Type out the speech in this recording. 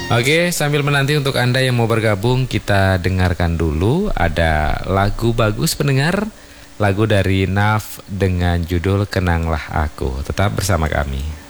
Oke, sambil menanti untuk Anda yang mau bergabung, kita dengarkan dulu ada lagu bagus pendengar, lagu dari Naf dengan judul Kenanglah Aku. Tetap bersama kami.